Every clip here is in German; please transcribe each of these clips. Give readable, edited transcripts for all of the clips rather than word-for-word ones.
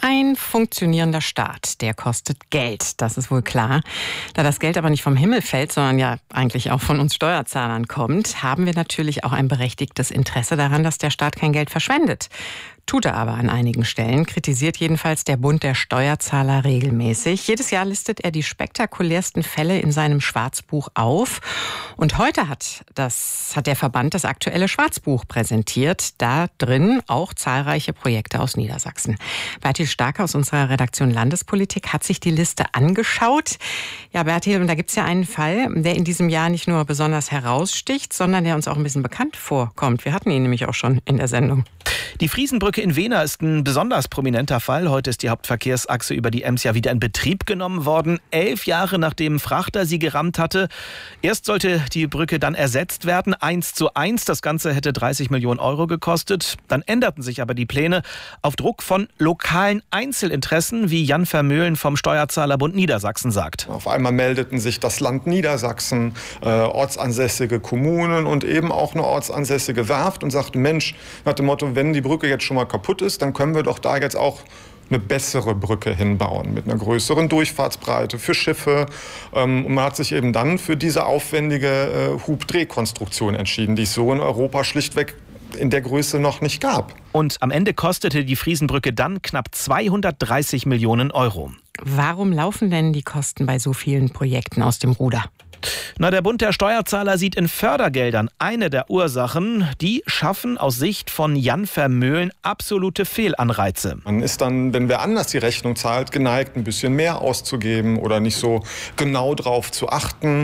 Ein funktionierender Staat, der kostet Geld, das ist wohl klar. Da das Geld aber nicht vom Himmel fällt, sondern ja eigentlich auch von uns Steuerzahlern kommt, haben wir natürlich auch ein berechtigtes Interesse daran, dass der Staat kein Geld verschwendet. Tut er aber an einigen Stellen, kritisiert jedenfalls der Bund der Steuerzahler regelmäßig. Jedes Jahr listet er die spektakulärsten Fälle in seinem Schwarzbuch auf. Und heute hat der Verband das aktuelle Schwarzbuch präsentiert. Da drin auch zahlreiche Projekte aus Niedersachsen. Bertil Starke aus unserer Redaktion Landespolitik hat sich die Liste angeschaut. Ja, Bertil, und da gibt es ja einen Fall, der in diesem Jahr nicht nur besonders heraussticht, sondern der uns auch ein bisschen bekannt vorkommt. Wir hatten ihn nämlich auch schon in der Sendung. Die Friesenbrücke in Wehner ist ein besonders prominenter Fall. Heute ist die Hauptverkehrsachse über die Ems ja wieder in Betrieb genommen worden. 11 Jahre nachdem ein Frachter sie gerammt hatte. Erst sollte die Brücke dann ersetzt werden, 1:1. Das Ganze hätte 30 Millionen Euro gekostet. Dann änderten sich aber die Pläne auf Druck von lokalen Einzelinteressen, wie Jan Vermöhlen vom Steuerzahlerbund Niedersachsen sagt. Auf einmal meldeten sich das Land Niedersachsen, ortsansässige Kommunen und eben auch eine ortsansässige Werft und sagten, Mensch, nach dem Motto, wenn die Brücke jetzt schon mal kaputt ist, dann können wir doch da jetzt auch eine bessere Brücke hinbauen mit einer größeren Durchfahrtsbreite für Schiffe. Und man hat sich eben dann für diese aufwendige Hubdrehkonstruktion entschieden, die es so in Europa schlichtweg in der Größe noch nicht gab. Und am Ende kostete die Friesenbrücke dann knapp 230 Millionen Euro. Warum laufen denn die Kosten bei so vielen Projekten aus dem Ruder? Der Bund der Steuerzahler sieht in Fördergeldern eine der Ursachen. Die schaffen aus Sicht von Jan Vermöhlen absolute Fehlanreize. Man ist dann, wenn wer anders die Rechnung zahlt, geneigt, ein bisschen mehr auszugeben oder nicht so genau drauf zu achten,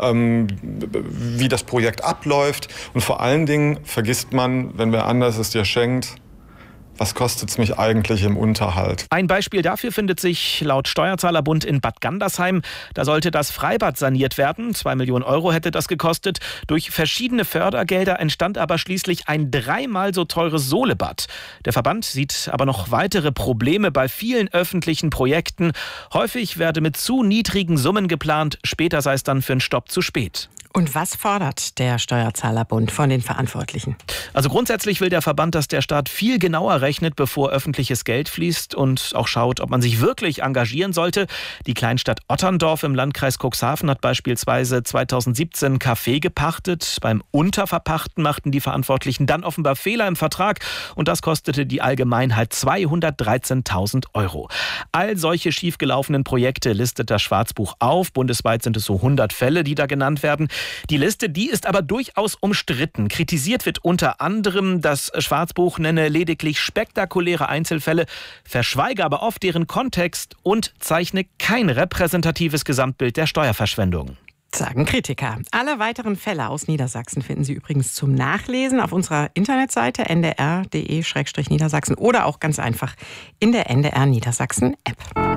wie das Projekt abläuft. Und vor allen Dingen vergisst man, wenn wer anders es dir schenkt, was kostet es mich eigentlich im Unterhalt? Ein Beispiel dafür findet sich laut Steuerzahlerbund in Bad Gandersheim. Da sollte das Freibad saniert werden. 2 Millionen Euro hätte das gekostet. Durch verschiedene Fördergelder entstand aber schließlich ein 3-mal so teures Solebad. Der Verband sieht aber noch weitere Probleme bei vielen öffentlichen Projekten. Häufig werde mit zu niedrigen Summen geplant. Später sei es dann für einen Stopp zu spät. Und was fordert der Steuerzahlerbund von den Verantwortlichen? Also grundsätzlich will der Verband, dass der Staat viel genauer rechnet, bevor öffentliches Geld fließt und auch schaut, ob man sich wirklich engagieren sollte. Die Kleinstadt Otterndorf im Landkreis Cuxhaven hat beispielsweise 2017 Café gepachtet. Beim Unterverpachten machten die Verantwortlichen dann offenbar Fehler im Vertrag und das kostete die Allgemeinheit 213.000 Euro. All solche schiefgelaufenen Projekte listet das Schwarzbuch auf. Bundesweit sind es so 100 Fälle, die da genannt werden. Die Liste, die ist aber durchaus umstritten. Kritisiert wird unter anderem, das Schwarzbuch nenne lediglich spektakuläre Einzelfälle, verschweige aber oft deren Kontext und zeichne kein repräsentatives Gesamtbild der Steuerverschwendung. Sagen Kritiker. Alle weiteren Fälle aus Niedersachsen finden Sie übrigens zum Nachlesen auf unserer Internetseite ndr.de/Niedersachsen oder auch ganz einfach in der NDR Niedersachsen App.